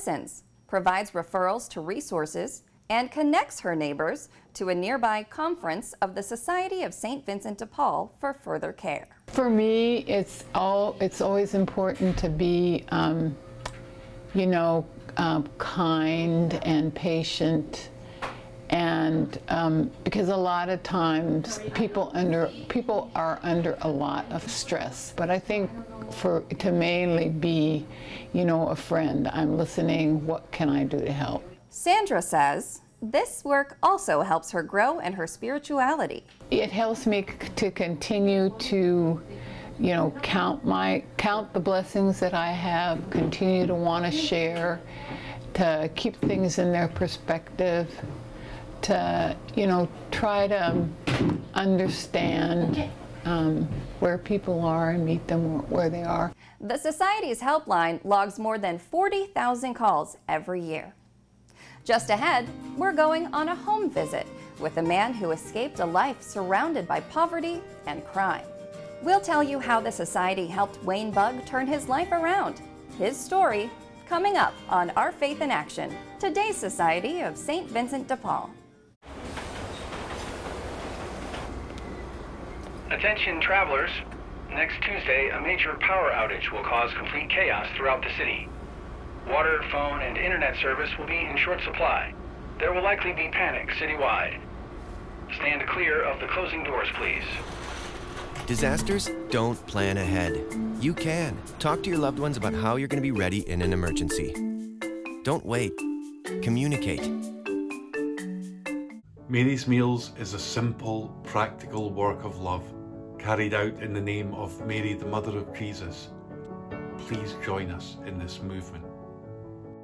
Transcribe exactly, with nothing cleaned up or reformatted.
listens, provides referrals to resources, and connects her neighbors to a nearby conference of the Society of Saint Vincent de Paul for further care. For me, it's all it's always important to be, um, you know, um, kind and patient, and um, because a lot of times people under people are under a lot of stress. But I think for to mainly be, you know, a friend. I'm listening. What can I do to help? Sandra says this work also helps her grow in her spirituality. It helps me to continue to, you know, count my count the blessings that I have, continue to want to share, to keep things in their perspective, to, you know, try to understand um, where people are and meet them where they are. The Society's helpline logs more than forty thousand calls every year. Just ahead, we're going on a home visit with a man who escaped a life surrounded by poverty and crime. We'll tell you how the Society helped Wayne Bugg turn his life around. His story coming up on Our Faith in Action, today's Society of Saint Vincent de Paul. Attention travelers, next Tuesday a major power outage will cause complete chaos throughout the city. Water, phone, and internet service will be in short supply. There will likely be panic citywide. Stand clear of the closing doors, please. Disasters don't plan ahead. You can. Talk to your loved ones about how you're going to be ready in an emergency. Don't wait. Communicate. Mary's Meals is a simple, practical work of love carried out in the name of Mary, the Mother of Jesus. Please join us in this movement.